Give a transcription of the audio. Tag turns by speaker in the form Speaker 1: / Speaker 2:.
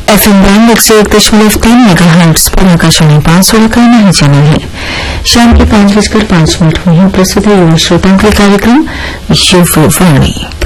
Speaker 1: FM band 101.3 megahertz पर आकाशवाणी 5 का नहीं चैनल है। शाम के 5:05 हुए हैं। प्रस्तुत है युवा श्रोताओं के कार्यक्रम युवा वाणी।